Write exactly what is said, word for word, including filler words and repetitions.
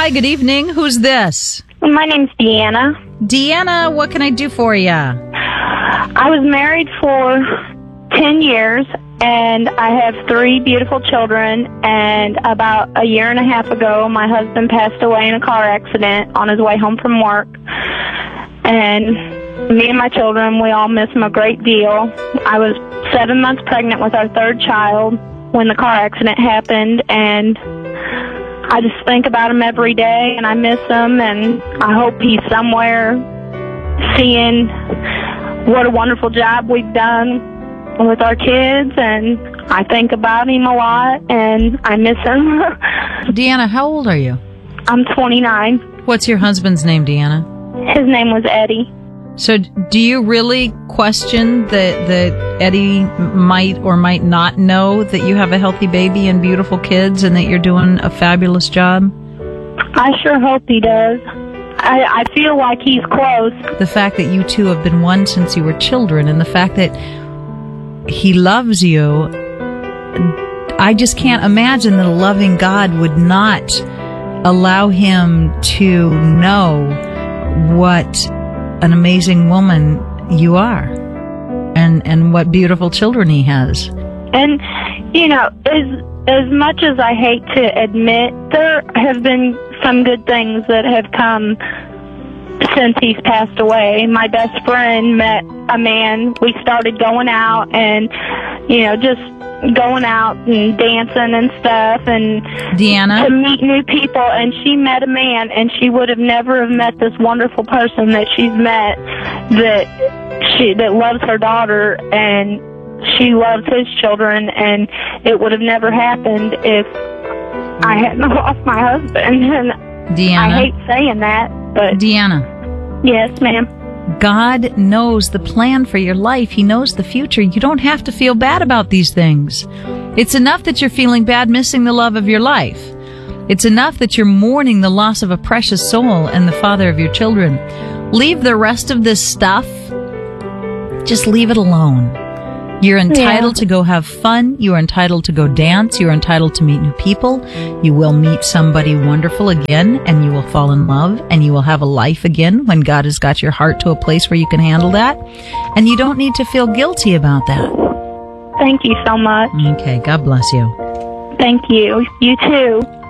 Hi, good evening. Who's this? My name's Deanna. Deanna, what can I do for you? I was married for ten years, and I have three beautiful children, and about a year and a half ago, my husband passed away in a car accident on his way home from work. And me and my children, we all miss him a great deal. I was seven months pregnant with our third child when the car accident happened, and I just think about him every day, and I miss him, and I hope he's somewhere seeing what a wonderful job we've done with our kids, and I think about him a lot, and I miss him. Deanna, how old are you? I'm twenty-nine. What's your husband's name, Deanna? His name was Eddie. So do you really question that, that Eddie might or might not know that you have a healthy baby and beautiful kids and that you're doing a fabulous job? I sure hope he does. I, I feel like he's close. The fact that you two have been one since you were children, and the fact that he loves you, I just can't imagine that a loving God would not allow him to know what an amazing woman you are, and and what beautiful children he has. And, you know, as as much as I hate to admit, there have been some good things that have come since he's passed away. My best friend met a man. We started going out and, you know, just going out and dancing and stuff, and Deanna, to meet new people, and she met a man, and she would have never have met this wonderful person that she's met, that she that loves her daughter, and she loves his children, and it would have never happened if I hadn't lost my husband. And Deanna, I hate saying that, but Deanna, yes, ma'am. God knows the plan for your life. He knows the future. You don't have to feel bad about these things. It's enough that you're feeling bad missing the love of your life. It's enough that you're mourning the loss of a precious soul and the father of your children. Leave the rest of this stuff. Just leave it alone. You're entitled yeah. to go have fun. You are entitled to go dance. You are entitled to meet new people. You will meet somebody wonderful again, and you will fall in love, and you will have a life again when God has got your heart to a place where you can handle that. And you don't need to feel guilty about that. Thank you so much. Okay, God bless you. Thank you. You too.